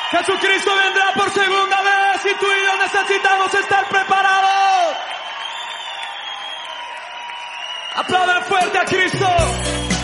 Jesucristo vendrá por segunda vez y tú y yo necesitamos estar preparados. Aplaudan fuerte a Cristo.